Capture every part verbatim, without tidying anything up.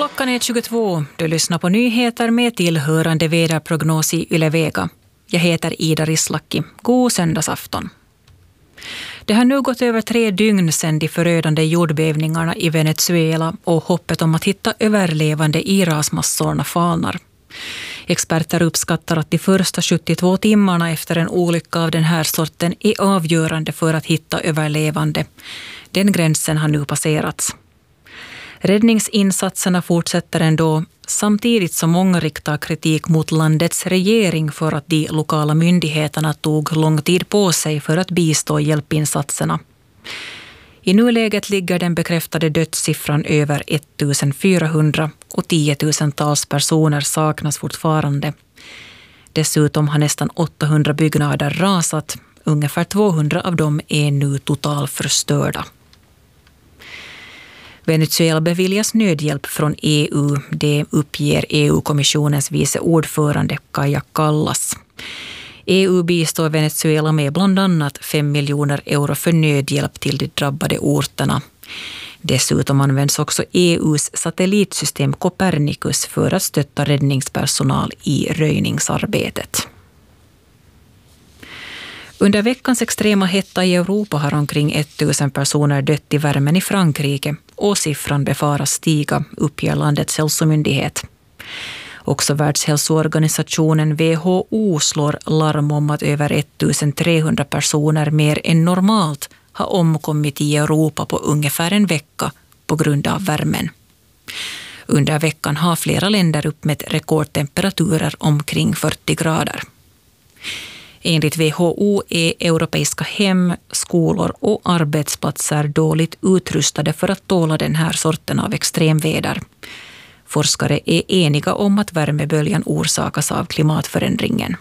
Klockan är tjugotvå. Du lyssnar på nyheter med tillhörande väderprognos i Yle Vega. Jag heter Ida Rislaki. God söndagsafton. Det har nu gått över tre dygn sedan de förödande jordbävningarna i Venezuela och hoppet om att hitta överlevande i rasmassorna falnar. Experter uppskattar att de första sjuttiotvå timmarna efter en olycka av den här sorten är avgörande för att hitta överlevande. Den gränsen har nu passerats. Räddningsinsatserna fortsätter ändå, samtidigt som många riktar kritik mot landets regering för att de lokala myndigheterna tog lång tid på sig för att bistå hjälpinsatserna. I nuläget ligger den bekräftade dödssiffran över ettusenfyrahundra och tiotusentals personer saknas fortfarande. Dessutom har nästan åttahundra byggnader rasat, ungefär tvåhundra av dem är nu totalförstörda. Venezuela beviljas nödhjälp från E U, det uppger E U-kommissionens vice ordförande Kaja Kallas. E U bistår Venezuela med bland annat fem miljoner euro för nödhjälp till de drabbade orterna. Dessutom används också E U:s satellitsystem Copernicus för att stötta räddningspersonal i röjningsarbetet. Under veckans extrema hetta i Europa har omkring tusen personer dött i värmen i Frankrike och siffran befaras stiga, uppger landets hälsomyndighet. Också Världshälsoorganisationen W H O slår larm om att över ettusentrehundra personer mer än normalt har omkommit i Europa på ungefär en vecka på grund av värmen. Under veckan har flera länder uppmätt rekordtemperaturer omkring fyrtio grader. Enligt W H O är europeiska hem, skolor och arbetsplatser dåligt utrustade för att tåla den här sorten av extremväder. Forskare är eniga om att värmeböljan orsakas av klimatförändringen.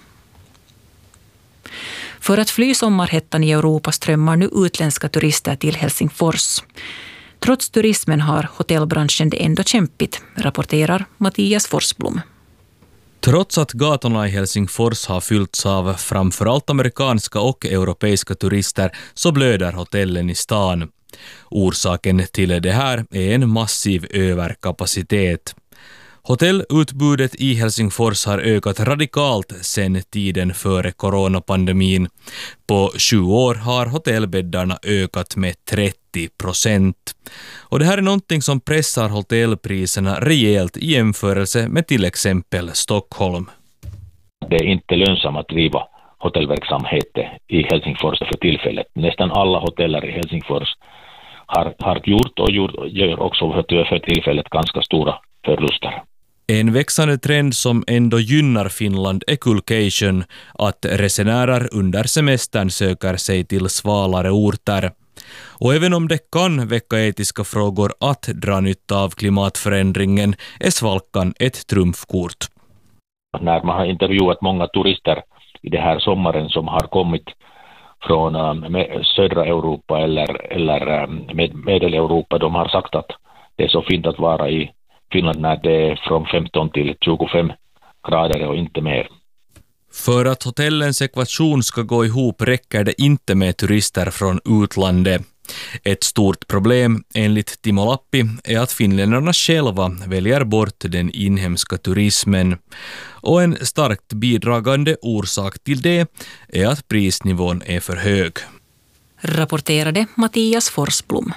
För att fly sommarhettan i Europa strömmar nu utländska turister till Helsingfors. Trots turismen har hotellbranschen det ändå kämpigt, rapporterar Mattias Forsblom. Trots att gatorna i Helsingfors har fyllts av framförallt amerikanska och europeiska turister så blöder hotellen i stan. Orsaken till det här är en massiv överkapacitet. Hotellutbudet i Helsingfors har ökat radikalt sedan tiden före coronapandemin. På sju år har hotellbäddarna ökat med trettio procent. Och det här är någonting som pressar hotellpriserna rejält i jämförelse med till exempel Stockholm. Det är inte lönsamt att driva hotellverksamhet i Helsingfors för tillfället. Nästan alla hoteller i Helsingfors har, har gjort och gör också för, för tillfället ganska stora förluster. En växande trend som ändå gynnar Finland är kulcation, att resenärer under semestern söker sig till svalare orter. Och även om det kan väcka etiska frågor att dra nytta av klimatförändringen är svalkan ett trumfkort. När man har intervjuat många turister i det här sommaren som har kommit från äh, södra Europa eller, eller äh, med, Medeleuropa, de har sagt att det är så fint att vara i Finland när det är från femton till tjugofem grader och inte mer. För att hotellens ekvation ska gå ihop räcker det inte med turister från utlandet. Ett stort problem enligt Timo Lappi är att finländarna själva väljer bort den inhemska turismen. Och en starkt bidragande orsak till det är att prisnivån är för hög. Rapporterade Mattias Forsblom.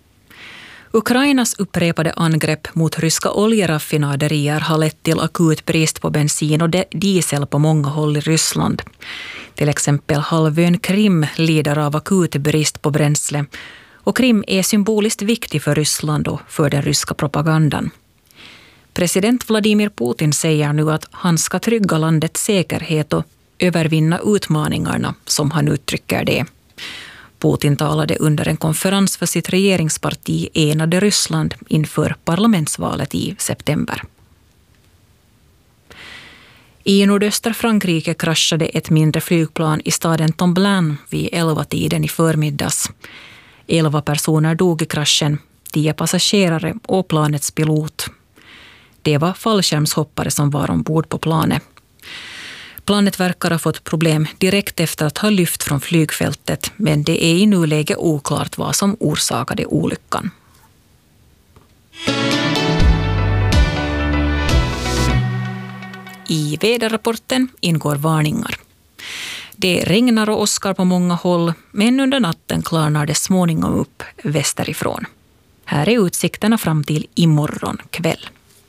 Ukrainas upprepade angrepp mot ryska oljeraffinaderier har lett till akut brist på bensin och diesel på många håll i Ryssland. Till exempel halvön Krim lider av akut brist på bränsle och Krim är symboliskt viktig för Ryssland och för den ryska propagandan. President Vladimir Putin säger nu att han ska trygga landets säkerhet och övervinna utmaningarna, som han uttrycker det. Putin talade under en konferens för sitt regeringsparti Enade Ryssland inför parlamentsvalet i september. I nordöstra Frankrike kraschade ett mindre flygplan i staden Tomblain vid elva-tiden i förmiddags. Elva personer dog i kraschen, tio passagerare och planets pilot. Det var fallskärmshoppare som var ombord på planet. Planet verkar ha fått problem direkt efter att ha lyft från flygfältet, men det är i nuläget oklart vad som orsakade olyckan. I väderrapporten ingår varningar. Det regnar och åskar på många håll, men under natten klarnar det småningom upp västerifrån. Här är utsikterna fram till imorgon kväll.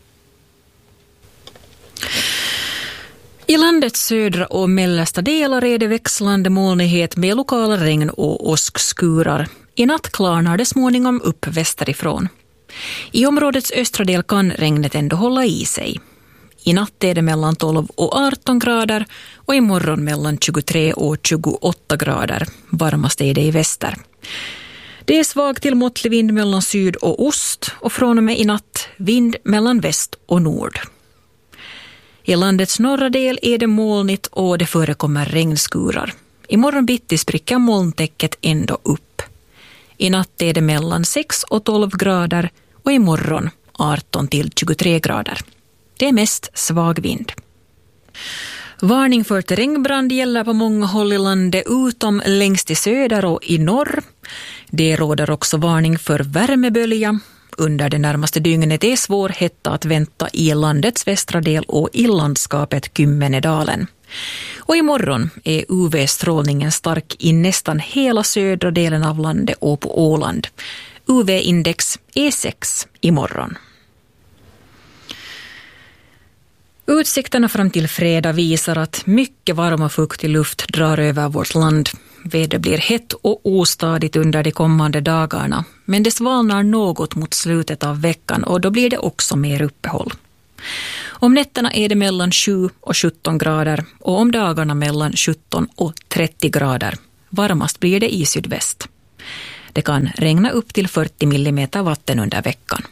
I landets södra och mellersta delar är det växlande molnighet med lokala regn- och åskskurar. I natt klarnar det småningom upp västerifrån. I områdets östra del kan regnet ändå hålla i sig. I natt är det mellan tolv och arton grader och imorgon mellan tjugotre och tjugoåtta grader. Varmast är det i väster. Det är svag till måttlig vind mellan syd och ost och från och med i natt vind mellan väst och nord. I landets norra del är det molnigt och det förekommer regnskurar. Imorgon bitti spricker molntäcket ändå upp. I natt är det mellan sex och tolv grader och imorgon arton till tjugotre grader. Det är mest svag vind. Varning för terrängbrand gäller på många håll i landet utom längst i söder och i norr. Det råder också varning för värmebölja. Under det närmaste dygnet är svår hetta att vänta i landets västra del och i landskapet Kymmenedalen. Och imorgon är U V-strålningen stark i nästan hela södra delen av landet och på Åland. U V-index är sex imorgon. Utsikterna fram till fredag visar att mycket varm och fuktig luft drar över vårt land. Väder blir hett och ostadigt under de kommande dagarna, men det svalnar något mot slutet av veckan och då blir det också mer uppehåll. Om nätterna är det mellan sju och sjutton grader och om dagarna mellan sjutton och trettio grader. Varmast blir det i sydväst. Det kan regna upp till fyrtio millimeter vatten under veckan.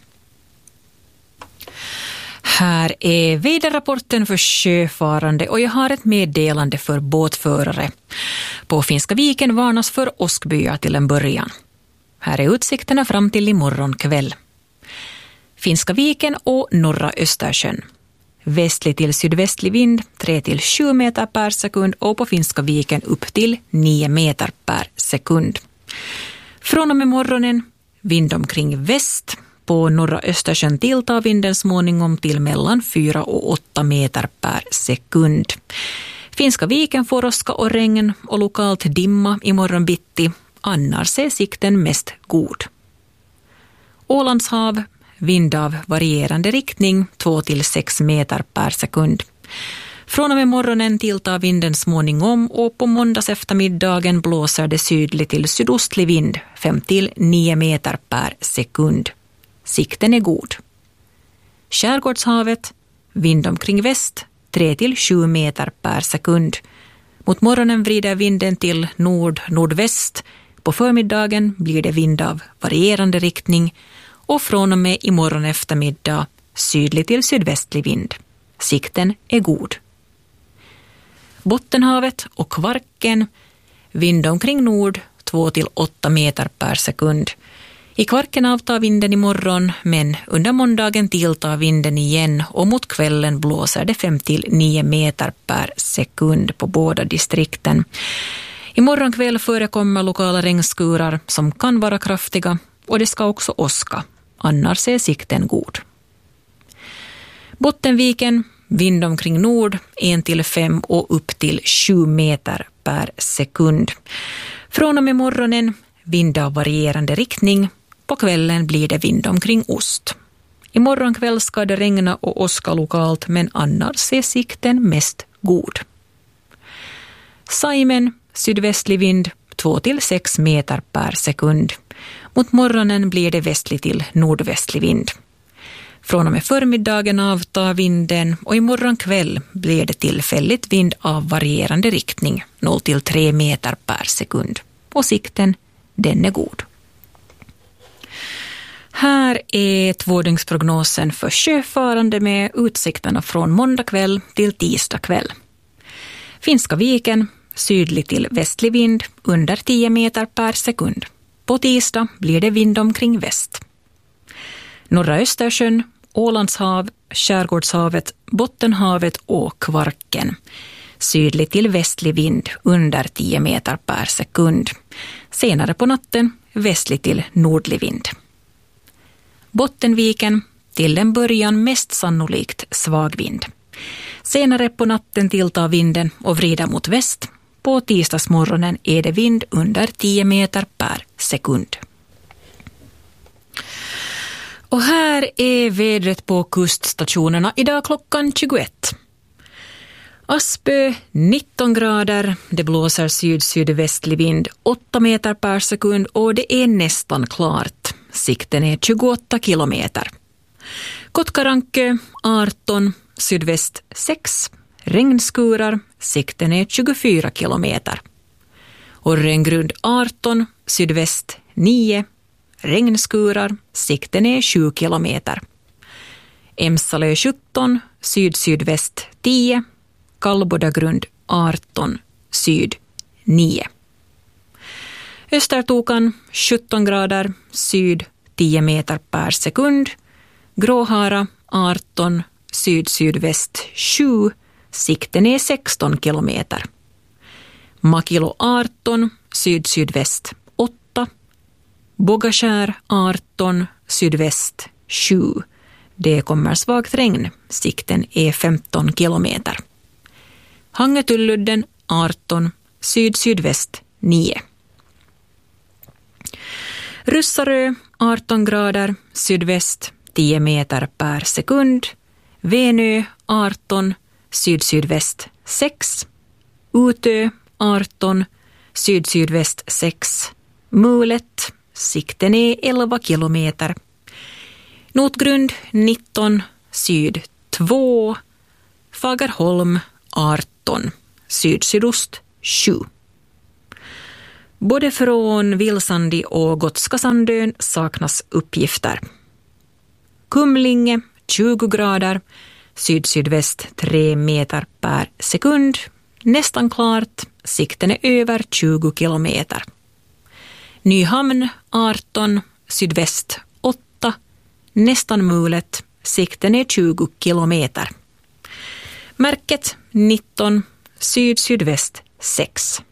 Här är väderrapporten för sjöfarande och jag har ett meddelande för båtförare. På Finska viken varnas för åskbyar till en början. Här är utsikterna fram till imorgon kväll. Finska viken och norra Östersjön. Västlig till sydvästlig vind tre till sju meter per sekund och på Finska viken upp till nio meter per sekund. Från och med morgonen vind omkring väst. På norra Östersjön tilltar vinden småningom till mellan fyra och åtta meter per sekund. Finska viken får åska och regn och lokalt dimma imorgon bitti. Annars är sikten mest god. Ålands hav, vind av varierande riktning två till sex meter per sekund. Från och med morgonen tilltar vinden småningom och på måndags eftermiddagen blåser det sydlig till sydostlig vind fem till nio meter per sekund. Sikten är god. Skärgårdshavet, vind omkring väst, tre till sju meter per sekund. Mot morgonen vrider vinden till nord-nordväst. På förmiddagen blir det vind av varierande riktning och från och med imorgon eftermiddag sydlig till sydvästlig vind. Sikten är god. Bottenhavet och Kvarken, vind omkring nord, två till åtta meter per sekund. I Kvarken avtar vinden imorgon, men under måndagen tilltar vinden igen och mot kvällen blåser det fem till nio meter per sekund på båda distrikten. Imorgon kväll förekommer lokala regnskurar som kan vara kraftiga och det ska också åska, annars är sikten god. Bottenviken, vind omkring nord, en till fem och upp till sju meter per sekund. Från och med morgonen vind av varierande riktning. På kvällen blir det vind omkring ost. Imorgon kväll ska det regna och åska lokalt, men annars är sikten mest god. Saimen, sydvästlig vind, två till sex meter per sekund. Mot morgonen blir det västlig till nordvästlig vind. Från och med förmiddagen avtar vinden och imorgon kväll blir det tillfälligt vind av varierande riktning, noll till tre meter per sekund. Och sikten, den är god. Här är tvådygnsprognosen för sjöfarande med utsikterna från måndag kväll till tisdag kväll. Finska viken, sydlig till västlig vind under tio meter per sekund. På tisdag blir det vind omkring väst. Norra Östersjön, Ålandshav, Skärgårdshavet, Bottenhavet och Kvarken. Sydlig till västlig vind under tio meter per sekund. Senare på natten västlig till nordlig vind. Bottenviken, till en början mest sannolikt svag vind. Senare på natten tilltar vinden och vrider mot väst. På tisdagsmorgonen är det vind under tio meter per sekund. Och här är vädret på kuststationerna idag klockan tjugoett. Aspö nitton grader, det blåser syd-sydvästlig vind åtta meter per sekund och det är nästan klart. Sikten är tjugoåtta kilometer. Kotkarankö arton, sydväst sex, regnskurar, sikten är tjugofyra kilometer. Och Rengrund arton, sydväst nio, regnskurar, sikten är sju kilometer. Emsalö sjutton, syd-sydväst tio, Kallbodagrund arton, syd nio. Östertokan sjutton grader, syd tio meter per sekund. Gråhara arton, syd-sydväst sju, sikten är sexton kilometer. Makilo arton, syd-sydväst åtta. Bogaskär arton, sydväst sju. Det kommer svagt regn, sikten är femton kilometer. Hangetulludden arton, syd-sydväst nio. Russarö arton grader, sydväst tio meter per sekund. Venö arton, syd-sydväst sex. Utö arton, syd-sydväst sex. Mulet, sikten är elva kilometer. Notgrund nitton, syd två. Fagerholm arton, syd-sydost sju. Både från Vilsandi och Gotska Sandön saknas uppgifter. Kumlinge tjugo grader, syd-sydväst tre meter per sekund. Nästan klart, sikten är över tjugo kilometer. Nyhamn arton, sydväst åtta, nästan mulet, sikten är tjugo kilometer. Märket nitton, syd-sydväst sex.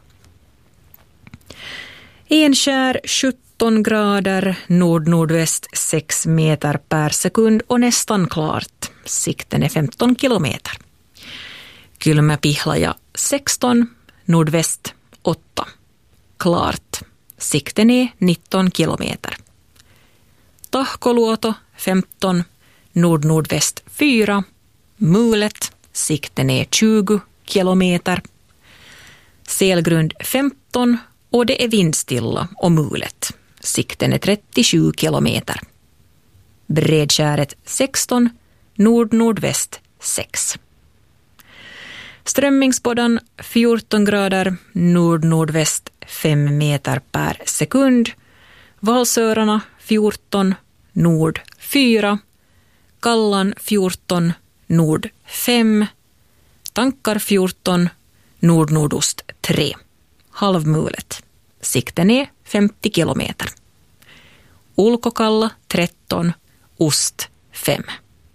Enskär sjutton grader, nord-nordväst sex meter per sekund och nästan klart. Sikten är femton kilometer. Kylmäpihlaja sexton, nordväst åtta. Klart. Sikten är nitton kilometer. Tahkoluoto femton, nord-nordväst fyra. Mulet, sikten är tjugo kilometer. Selgrund femton och det är vindstilla och mulet. Sikten är trettiosju kilometer. Bredskäret sexton, nord-nordväst sex. Strömmingsbådan fjorton grader, nord-nordväst fem meter per sekund. Valsörarna fjorton, nord fyra. Kallan fjorton, nord fem. Tankar fjorton, nord-nordost tre. Halvmulet. Sikten är femtio kilometer. Ulkokalla tretton, ost fem.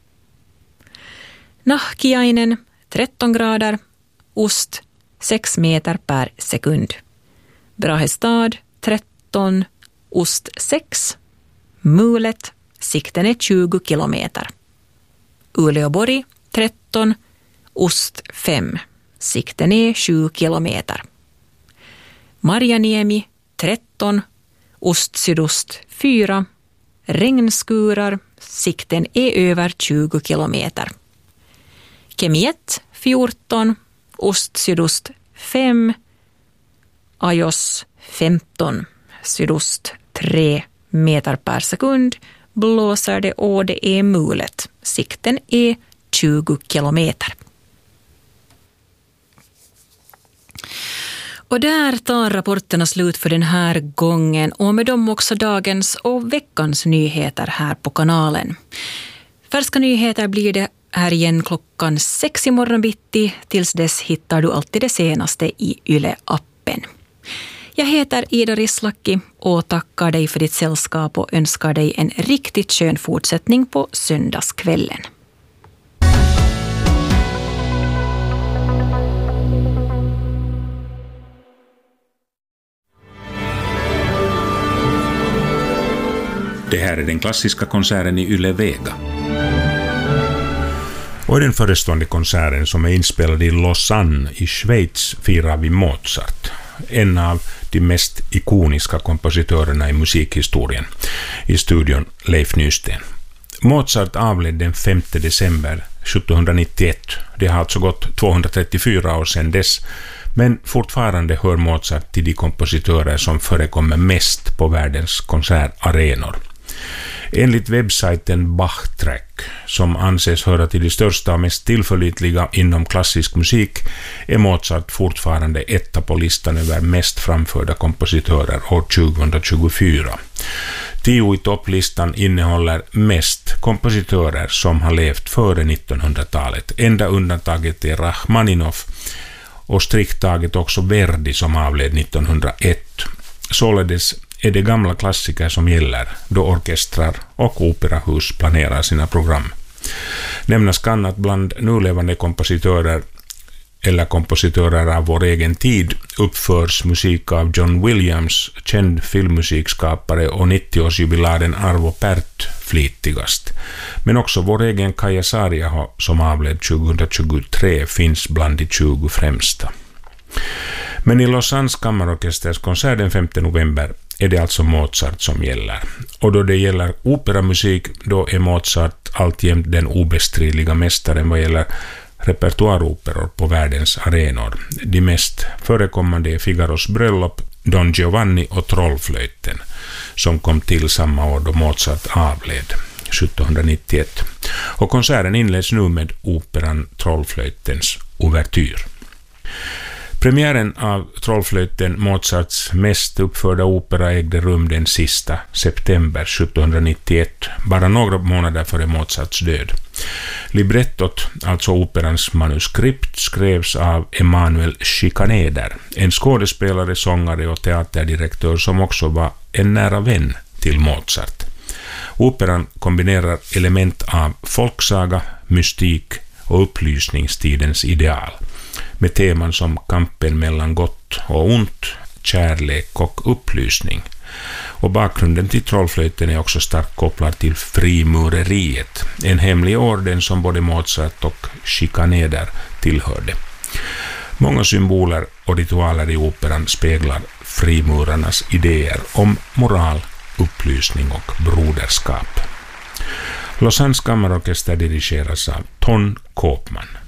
Nahkiainen tretton grader, ost sex meter per sekund. Brahestad tretton, ost sex. Mulet, sikten är tjugo kilometer. Uleåborg tretton, ost fem. Sikten är sju kilometer. Marjaniemi tretton, ost-sydost fyra. Regnskurar, sikten är över tjugo kilometer. Kemiet fjorton, ost-sydost fem. Ajos femton, sydost tre meter per sekund. Blåser det och det är mulet. Sikten är tjugo kilometer. Och där tar rapporterna slut för den här gången och med dem också dagens och veckans nyheter här på kanalen. Färska nyheter blir det här igen klockan sex i morgon bitti. Tills dess hittar du alltid det senaste i Yle-appen. Jag heter Ida Rislaki och tackar dig för ditt sällskap och önskar dig en riktigt skön fortsättning på söndagskvällen. Det här är den klassiska konserten i Yle Vega. Och i den förestående konserten som är inspelad i Lausanne i Schweiz firar vi Mozart, en av de mest ikoniska kompositörerna i musikhistorien. I studion Leif Nysten. Mozart avled den femte december sjuttonhundranittioett. Det har alltså gått tvåhundratrettiofyra år sedan dess, men fortfarande hör Mozart till de kompositörer som förekommer mest på världens konsertarenor. Enligt webbsajten Bachtrack, som anses höra till de största och mest tillförlitliga inom klassisk musik, är Mozart fortfarande etta på listan över mest framförda kompositörer år tjugohundratjugofyra. Tio i topplistan innehåller mest kompositörer som har levt före nittonhundratalet. Enda undantaget är Rachmaninoff och strikt taget också Verdi som avled nittonhundraett. Således är det gamla klassiker som gäller då orkestrar och operahus planerar sina program. Nämnas kan att bland nulevande kompositörer eller kompositörer av vår egen tid uppförs musik av John Williams, känd filmmusikskapare och nittioårsjubiladen Arvo Pärt flitigast. Men också vår egen Kaija Saariaho som avled tjugohundratjugotre finns bland de tjugo främsta. Men i Lausannes kammarorkesters konsert den femte november är det alltså Mozart som gäller. Och då det gäller operamusik, då är Mozart alltjämt den obestridliga mästaren vad gäller repertoaroperor på världens arenor. De mest förekommande är Figaros bröllop, Don Giovanni och Trollflöjten, som kom till samma år då Mozart avled, sjuttonhundranittioett. Och konserten inleds nu med operan Trollflöjtens ouvertyr. Premiären av Trollflöjten, Mozarts mest uppförda opera, ägde rum den sista september sjuttonhundranittioett, bara några månader före Mozarts död. Librettot, alltså operans manuskript, skrevs av Emanuel Schikaneder, en skådespelare, sångare och teaterdirektör som också var en nära vän till Mozart. Operan kombinerar element av folksaga, mystik och upplysningstidens ideal, med teman som kampen mellan gott och ont, kärlek och upplysning. Och bakgrunden till Trollflöjten är också starkt kopplad till frimureriet, en hemlig orden som både Mozart och Schikaneder tillhörde. Många symboler och ritualer i operan speglar frimurarnas idéer om moral, upplysning och broderskap. Lausannes kammarorkester dirigeras av Ton Koopman.